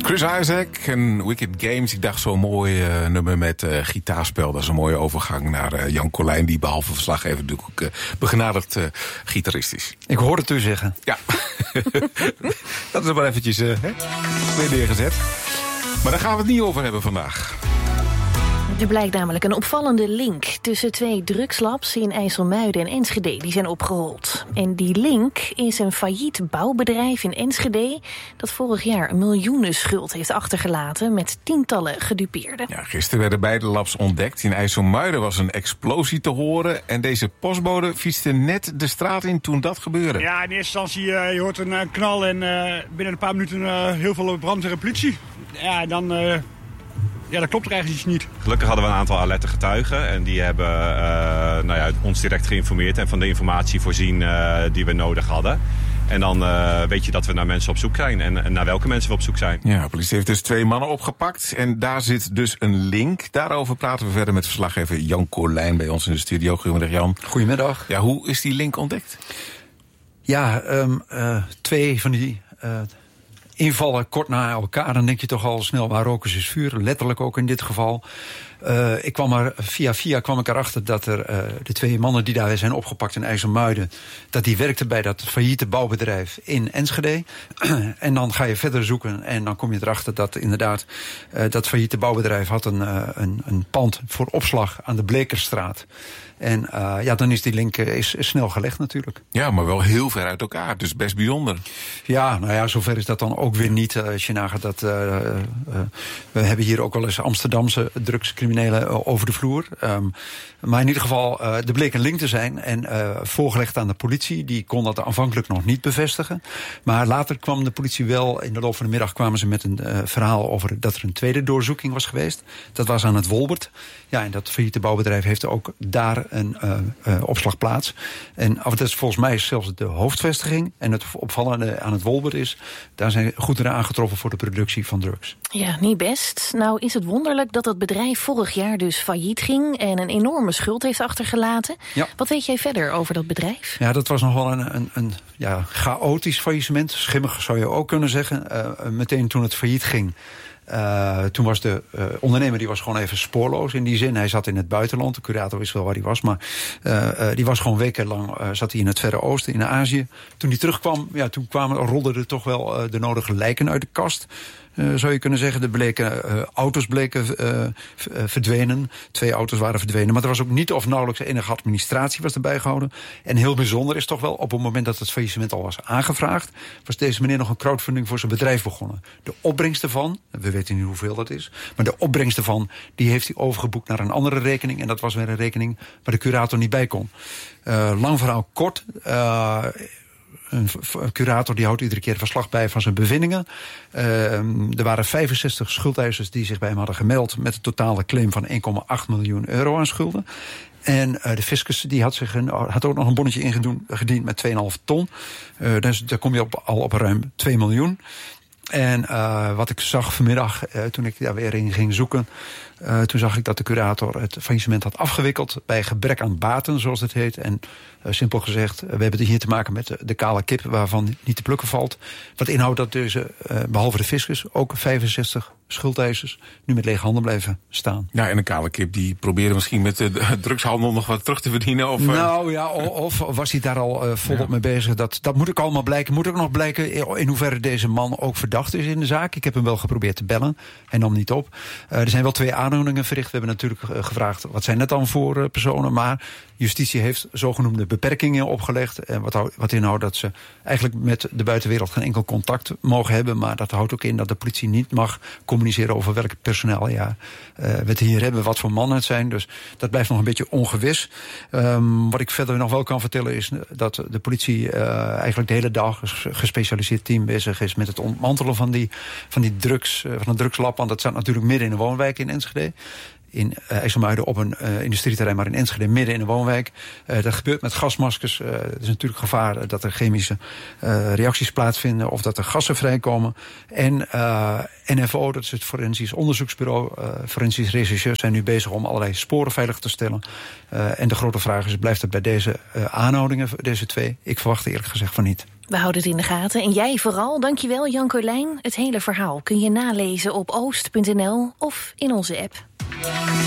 Chris Isaak en Wicked Games. Ik dacht zo'n mooi nummer met gitaarspel. Dat is een mooie overgang naar Jan Colijn, die behalve verslaggever natuurlijk ook begenadigd gitarist is. Ik hoor het u zeggen. Ja, dat is er maar eventjes weer neergezet. Maar daar gaan we het niet over hebben vandaag. Er blijkt namelijk een opvallende link tussen 2 drugslabs in IJsselmuiden en Enschede. Die zijn opgerold. En die link is een failliet bouwbedrijf in Enschede dat vorig jaar een miljoenenschuld heeft achtergelaten met tientallen gedupeerden. Ja, gisteren werden beide labs ontdekt. In IJsselmuiden was een explosie te horen en deze postbode fietste net de straat in toen dat gebeurde. Ja, in eerste instantie je hoort een knal en binnen een paar minuten heel veel brandweer en politie. Ja, dan... Ja, dat klopt er eigenlijk niet. Gelukkig hadden we een aantal alerte getuigen en die hebben ons direct geïnformeerd en van de informatie voorzien die we nodig hadden. En dan weet je dat we naar mensen op zoek zijn en naar welke mensen we op zoek zijn. Ja, de politie heeft dus 2 mannen opgepakt en daar zit dus een link. Daarover praten we verder met verslaggever Jan Colijn bij ons in de studio. Goedemiddag, Jan. Goedemiddag. Ja, hoe is die link ontdekt? Ja, 2 van die... invallen kort na elkaar, dan denk je toch al snel waar rook is vuur. Letterlijk ook in dit geval. Ik kwam er via kwam ik erachter dat er de 2 mannen die daar zijn opgepakt in IJsselmuiden, dat die werkten bij dat failliete bouwbedrijf in Enschede. En dan ga je verder zoeken en dan kom je erachter dat inderdaad dat failliete bouwbedrijf had een pand voor opslag aan de Blekerstraat. En dan is die link is snel gelegd natuurlijk. Ja, maar wel heel ver uit elkaar, dus best bijzonder. Ja, nou ja, zover is dat dan ook weer niet. Als je nagaat dat we hebben hier ook wel eens Amsterdamse drugscriminelen over de vloer. Maar in ieder geval, er bleek een link te zijn en voorgelegd aan de politie. Die kon dat aanvankelijk nog niet bevestigen. Maar later kwam de politie wel, in de loop van de middag kwamen ze met een verhaal over dat er een tweede doorzoeking was geweest. Dat was aan het Wolbert. Ja, en dat failliete bouwbedrijf heeft ook daar een opslagplaats. En dat is volgens mij zelfs de hoofdvestiging. En het opvallende aan het Wolbert is, daar zijn goederen aangetroffen voor de productie van drugs. Ja, niet best. Nou is het wonderlijk dat het bedrijf vorig jaar dus failliet ging en een enorme schuld heeft achtergelaten. Ja. Wat weet jij verder over dat bedrijf? Ja, dat was nog wel een chaotisch faillissement. Schimmig zou je ook kunnen zeggen. Meteen toen het failliet ging. Toen was de ondernemer die was gewoon even spoorloos in die zin. Hij zat in het buitenland, de curator wist wel waar hij was, maar die was gewoon wekenlang zat hij in het Verre Oosten, in Azië. Toen hij terugkwam, rolden er toch wel de nodige lijken uit de kast. Zou je kunnen zeggen. Auto's bleken verdwenen. 2 auto's waren verdwenen. Maar er was ook niet of nauwelijks enige administratie was erbij gehouden. En heel bijzonder is toch wel, op het moment dat het faillissement al was aangevraagd, was deze meneer nog een crowdfunding voor zijn bedrijf begonnen. De opbrengst ervan, we weten niet hoeveel dat is, maar de opbrengst ervan, die heeft hij overgeboekt naar een andere rekening. En dat was weer een rekening waar de curator niet bij kon. Lang verhaal kort. Een curator die houdt iedere keer verslag bij van zijn bevindingen. Er waren 65 schuldeisers die zich bij hem hadden gemeld met een totale claim van 1,8 miljoen euro aan schulden. En de fiscus die had ook nog een bonnetje ingediend met 2,5 ton. Dus daar kom je al op ruim 2 miljoen. En wat ik zag vanmiddag, toen ik daar weer in ging zoeken, toen zag ik dat de curator het faillissement had afgewikkeld bij gebrek aan baten, zoals het heet. En simpel gezegd, we hebben hier te maken met de kale kip waarvan niet te plukken valt. Wat inhoudt dat deze, behalve de fiscus, ook 65 schuldeisers nu met lege handen blijven staan. Ja, en een kale kip die probeerde misschien met de drugshandel nog wat terug te verdienen. Of, nou ja, of was hij daar al volop mee bezig? Dat moet ook allemaal blijken. Moet ook nog blijken in hoeverre deze man ook verdacht is in de zaak. Ik heb hem wel geprobeerd te bellen. Hij nam niet op. Er zijn wel 2 aanhoudingen verricht. We hebben natuurlijk gevraagd, wat zijn dat dan voor personen? Maar justitie heeft zogenoemde beperkingen opgelegd. En wat inhoudt dat ze eigenlijk met de buitenwereld geen enkel contact mogen hebben. Maar dat houdt ook in dat de politie niet mag communiceren over welk personeel we het hier hebben, wat voor mannen het zijn. Dus dat blijft nog een beetje ongewis. Wat ik verder nog wel kan vertellen is dat de politie eigenlijk de hele dag een gespecialiseerd team bezig is met het ontmantelen van die drugs, van een drugslab. Want dat staat natuurlijk midden in een woonwijk in Enschede. In IJsselmuiden op een industrieterrein, maar in Enschede midden in een woonwijk. Dat gebeurt met gasmaskers. Er is natuurlijk gevaar dat er chemische reacties plaatsvinden of dat er gassen vrijkomen. En NFO, dat is het Forensisch Onderzoeksbureau, forensisch rechercheurs zijn nu bezig om allerlei sporen veilig te stellen. En de grote vraag is, blijft het bij deze aanhoudingen, deze 2? Ik verwacht eerlijk gezegd van niet. We houden het in de gaten. En jij vooral. Dankjewel, Jan Colijn. Het hele verhaal kun je nalezen op oost.nl of in onze app.